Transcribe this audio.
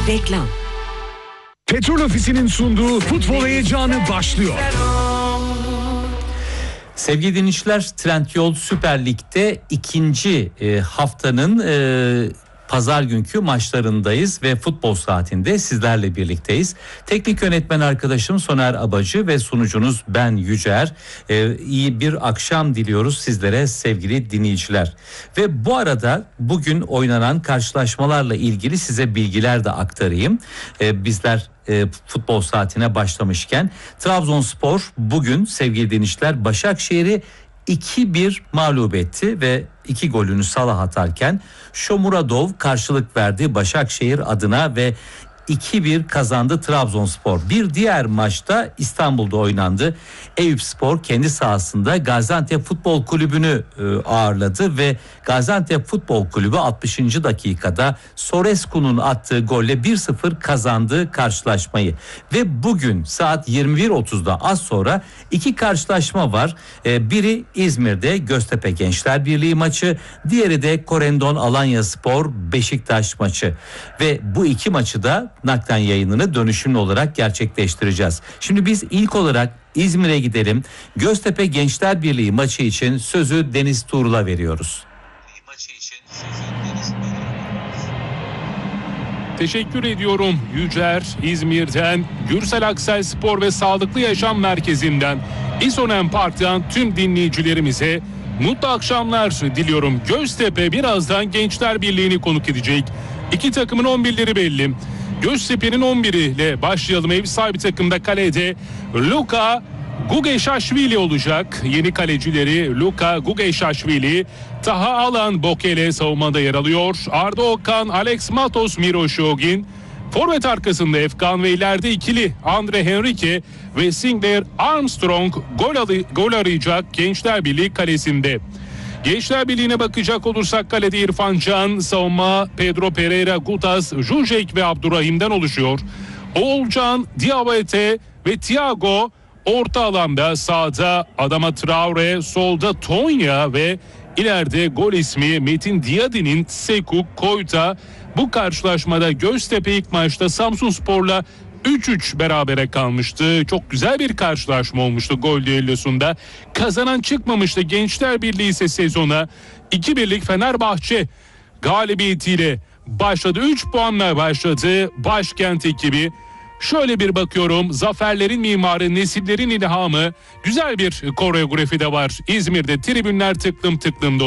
Reklam. Petrol Ofisi'nin sunduğu Futbol Heyecanı başlıyor. Sevgili dinleyiciler, Trendyol Süper Lig'de ikinci haftanın pazar günkü maçlarındayız ve futbol saatinde sizlerle birlikteyiz. Teknik yönetmen arkadaşım Soner Abacı ve sunucunuz ben Yücer. İyi bir akşam diliyoruz sizlere sevgili dinleyiciler. Ve bu arada bugün oynanan karşılaşmalarla ilgili size bilgiler de aktarayım. Bizler futbol saatine başlamışken Trabzonspor bugün sevgili dinleyiciler Başakşehir'i 2-1 mağlup etti ve 2 golünü Salah atarken Shomurodov karşılık verdi Başakşehir adına ve 2-1 kazandı Trabzonspor. Bir diğer maçta İstanbul'da oynandı. Eyüpspor kendi sahasında Gaziantep Futbol Kulübü'nü ağırladı ve Gaziantep Futbol Kulübü 60. dakikada Sorescu'nun attığı golle 1-0 kazandı karşılaşmayı. Ve bugün saat 21.30'da az sonra iki karşılaşma var. Biri İzmir'de Göztepe Gençler Birliği maçı, diğeri de Korendon Alanyaspor Beşiktaş maçı. Ve bu iki maçı da naklen yayınını dönüşümlü olarak gerçekleştireceğiz. Şimdi biz ilk olarak İzmir'e gidelim. Göztepe Gençler Birliği maçı için sözü Deniz Tuğrul'a veriyoruz. Teşekkür ediyorum Yücer. İzmir'den, Gürsel Akselspor ve Sağlıklı Yaşam Merkezi'nden, İsonem Park'tan tüm dinleyicilerimize mutlu akşamlar diliyorum. Göztepe birazdan Gençler Birliği'ni konuk edecek. İki takımın 11'leri belli. Göztepe'nin 11'i ile başlayalım. Ev sahibi takımda kalede Luka Gugeşaşvili olacak. Yeni kalecileri Luka Gugeşaşvili, Taha Alan Bokele savunmada yer alıyor. Arda Okan, Alex Matos, Miroşogin. Forvet arkasında Efkan ve ileride ikili Andre Henrique ve Sinclair Armstrong gol arayacak Gençler Birliği kalesinde. Gençler Birliği'ne bakacak olursak kalede İrfan Can, savunma Pedro Pereira, Gutas, Jujek ve Abdurrahim'den oluşuyor. Oğulcan, Diabete ve Thiago orta alanda, sağda Adama Traore, solda Tonya ve ileride gol ismi Metin Diadi'nin Sekuk Koyta. Bu karşılaşmada Göztepe ilk maçta Samsunspor'la 3-3 berabere kalmıştı. Çok güzel bir karşılaşma olmuştu gol düellosunda. Kazanan çıkmamıştı. Gençler Birliği ise sezona 2-1'lik Fenerbahçe galibiyetiyle başladı. 3 puanla başladı başkent ekibi. Şöyle bir bakıyorum, zaferlerin mimarı, nesillerin ilhamı, güzel bir koreografi de var. İzmir'de tribünler tıklım tıklım dolu.